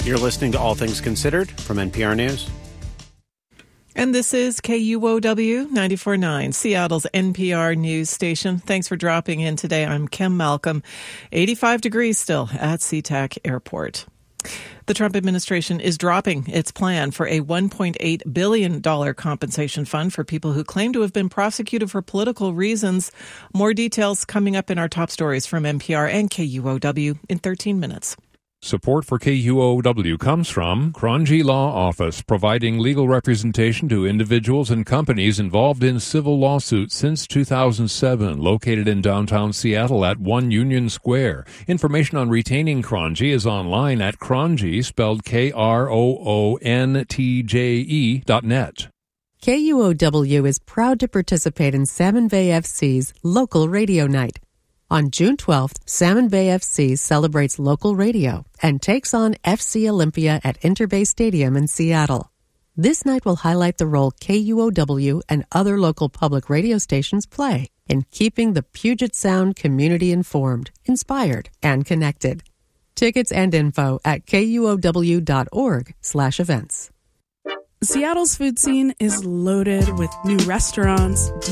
You're listening to All Things Considered from NPR News. And this is KUOW 94.9, Seattle's NPR news station. Thanks for dropping in today. I'm Kim Malcolm. 85 degrees still at SeaTac Airport. The Trump administration is dropping its plan for a $1.8 billion compensation fund for people who claim to have been prosecuted for political reasons. More details coming up in our top stories from NPR and KUOW in 13 minutes. Support for KUOW comes from Kranji Law Office, providing legal representation to individuals and companies involved in civil lawsuits since 2007, located in downtown Seattle at 1 Union Square. Information on retaining Kranji is online at Kranji, spelled KROONTJE.net. KUOW is proud to participate in Salmon Bay FC's Local Radio Night. On June 12th, Salmon Bay FC celebrates local radio and takes on FC Olympia at Interbay Stadium in Seattle. This night will highlight the role KUOW and other local public radio stations play in keeping the Puget Sound community informed, inspired, and connected. Tickets and info at kuow.org/events. Seattle's food scene is loaded with new restaurants,